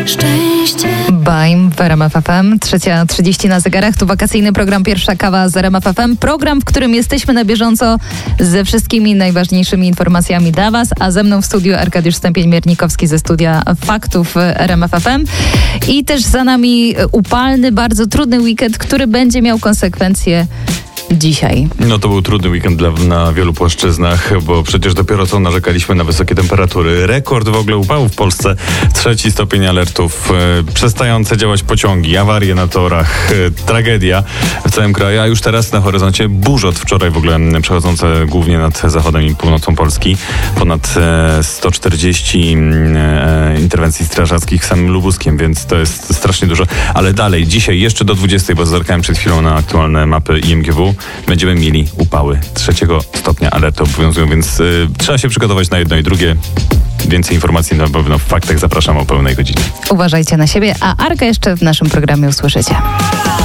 Baim w RMF FM, 3:30 na zegarach. Tu wakacyjny program Pierwsza Kawa z RMF FM. Program, w którym jesteśmy na bieżąco ze wszystkimi najważniejszymi informacjami dla Was, a ze mną w studiu Arkadiusz Stępień-Miernikowski ze studia Faktów RMF FM. I też za nami upalny, bardzo trudny weekend, który będzie miał konsekwencje dzisiaj. No to był trudny weekend na wielu płaszczyznach, bo przecież dopiero co narzekaliśmy na wysokie temperatury. Rekord w ogóle upału w Polsce. 3 stopień alertów, przestające działać pociągi, awarie na torach, tragedia w całym kraju, a już teraz na horyzoncie burze od wczoraj w ogóle przechodzące głównie nad zachodem i północą Polski. Ponad 140 interwencji strażackich w samym Lubuskiem, więc to jest strasznie dużo. Ale dalej, dzisiaj jeszcze do 20, bo zerkałem przed chwilą na aktualne mapy IMGW, będziemy mieli upały 3 stopnia alertu obowiązują, więc trzeba się przygotować na jedno i drugie. Więcej informacji na pewno w Faktach zapraszam o pełnej godzinie. Uważajcie na siebie, a Arka jeszcze w naszym programie usłyszycie.